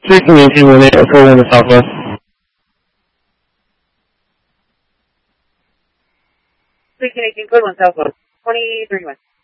31818 or 41 to Southwest. 318, code 1 Southwest, 2031.